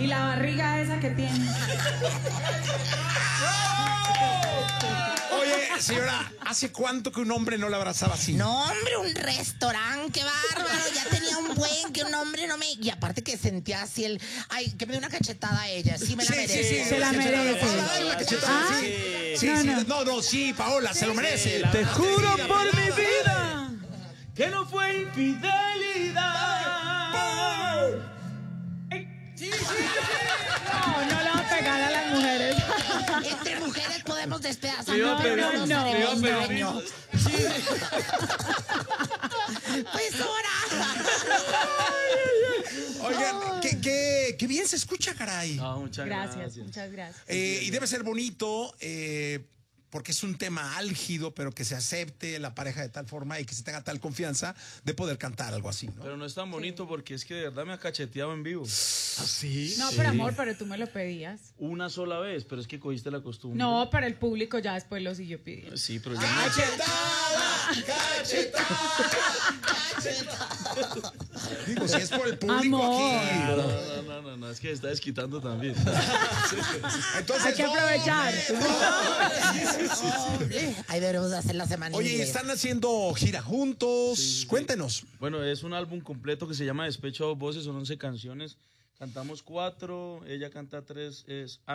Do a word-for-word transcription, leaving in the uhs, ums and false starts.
Y la barriga esa que tiene. Oye, señora, ¿hace cuánto que un hombre no la abrazaba así? No, hombre, un restaurante, qué bárbaro. Ya tenía un buen que un hombre no me... Y aparte que sentía así el... Ay, que me dio una cachetada a ella. Sí me la Sí, merece. sí, sí, Se la merece. Paola, dale una cachetada. Ah, Sí, sí, no, sí. no. No, no, sí, Paola, se lo merece. Te juro por mi vida que no fue infidelidad. No, no le va a pegar a las mujeres. Entre mujeres podemos despedazar. Le iba a No, pegar, no, le no, iba a no, pegar. daño. Pues ahora. Oigan, qué, qué, qué bien se escucha, caray. Ah, muchas Gracias, gracias. muchas gracias. Eh, y debe ser bonito, eh, porque es un tema álgido, pero que se acepte la pareja de tal forma y que se tenga tal confianza de poder cantar algo así, ¿no? Pero no es tan bonito porque es que de verdad me ha cacheteado en vivo. ¿Ah, sí? No, pero amor, pero tú me lo pedías. Una sola vez, pero es que cogiste la costumbre. No, para el público ya después lo siguió pidiendo. Sí, pero ya Digo, si es por el público Amor. aquí. no. No, no, no, no, no, es que se está desquitando también. Entonces, Hay que no, aprovechar. Hombre, ahí deberemos hacer la semana Oye, inglés. están haciendo gira juntos. Sí, sí. Cuéntenos. Bueno, es un álbum completo que se llama Despecho a dos voces, son once canciones. Cantamos cuatro, ella canta tres, es